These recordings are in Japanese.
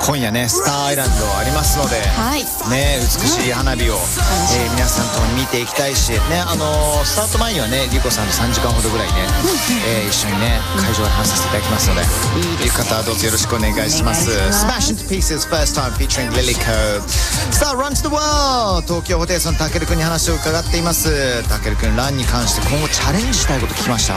今夜ねスターアイランドありますので、ね、美しい花火を、皆さんと見ていきたいしね、スタート前にはねリコさんと3時間ほどぐらいね、一緒にね会場で話させていただきますので、いう方はどうぞよろしくお願いします。 Smash into Pieces first time featuring Lilyco。 さあ Run to the World、 東京ホテイソンたけるくんに話を伺っています。たけるくん、ランに関して今後チャレンジしたいこと聞きました。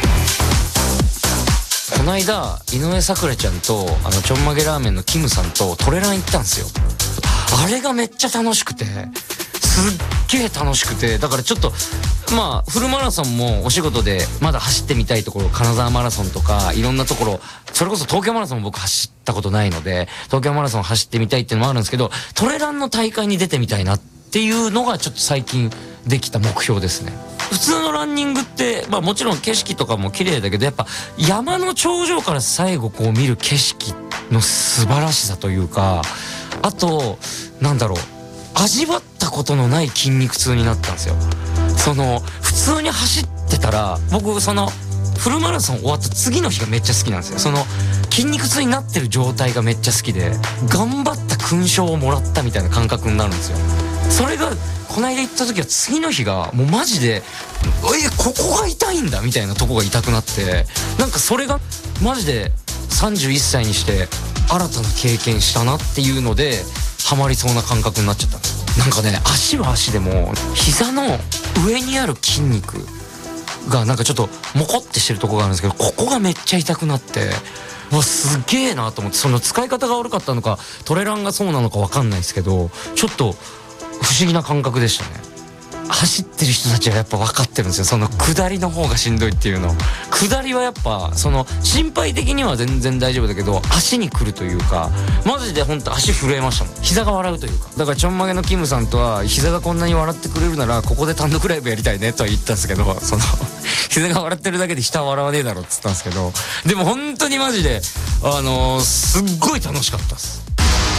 この間井上咲楽ちゃんとちょんまげラーメンのキムさんとトレラン行ったんですよ。あれがめっちゃ楽しくて、すっげえ楽しくて、だからちょっとまあフルマラソンもお仕事でまだ走ってみたいところ、金沢マラソンとかいろんなところ、それこそ東京マラソンも僕走ったことないので東京マラソン走ってみたいっていうのもあるんですけど、トレランの大会に出てみたいなっていうのがちょっと最近できた目標ですね。普通のランニングって、まあもちろん景色とかも綺麗だけど、やっぱ山の頂上から最後こう見る景色の素晴らしさというか、あとなんだろう、味わったことのない筋肉痛になったんですよ。普通に走ってたら、僕フルマラソン終わった次の日がめっちゃ好きなんですよ。筋肉痛になってる状態がめっちゃ好きで、頑張った勲章をもらったみたいな感覚になるんですよ。それがこの間行った時は次の日がもうマジでここが痛いんだみたいなとこが痛くなって、なんかそれがマジで31歳にして新たな経験したなっていうのでハマりそうな感覚になっちゃったんです。なんかね、足は足でも膝の上にある筋肉がなんかちょっとモコってしてるとこがあるんですけど、ここがめっちゃ痛くなって、すげえなと思って、使い方が悪かったのかトレランがそうなのか分かんないですけど、ちょっと不思議な感覚でしたね。走ってる人たちはやっぱ分かってるんですよ、下りの方がしんどいっていうの。下りはやっぱ心配的には全然大丈夫だけど、足に来るというか、マジで本当足震えましたもん。膝が笑うというか。だからちょんまげのキムさんとは、膝がこんなに笑ってくれるならここで単独ライブやりたいねとは言ったんですけど、膝が笑ってるだけで下は笑わねえだろっつったんですけど、でも本当にマジですっごい楽しかったです。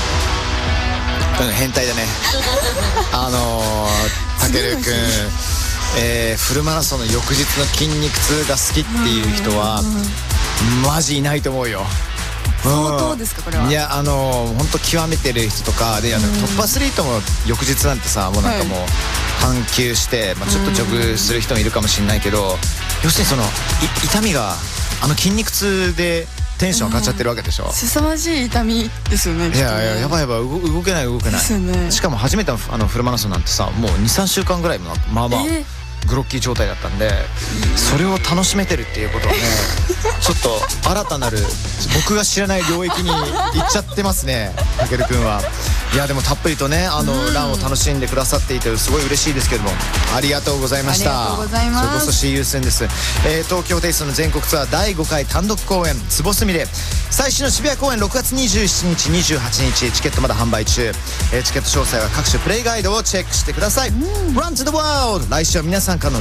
変態だねたけるくん、フルマラソンの翌日の筋肉痛が好きっていう人はマジいないと思うよ。 相当ですかこれは。 いや本当極めてる人とかで、トップアスリートも翌日なんてさ、もうなんかもう半休して、ちょっとジョグする人もいるかもしれないけど、要するに痛みが筋肉痛でテンション上がっちゃってるわけでしょ。 凄まじい痛みですよね。 いややばい動けないですよね。 しかも初めてのフルマラソンなんてさ、もう 2,3 週間ぐらいまあグロッキー状態だったんで、それを楽しめてるっていうことはねちょっと新たなる僕が知らない領域に行っちゃってますね、たけるくんは。いやでもたっぷりとねランを楽しんでくださっていてすごい嬉しいですけども、ありがとうございました。 ありがとうございます。 それこそ See you soon です。東京テイストの全国ツアー第5回単独公演つぼすみれ、最新の渋谷公演6月27日28日チケットまだ販売中。チケット詳細は各種プレイガイドをチェックしてください。Run to the world、 来週は皆さんからの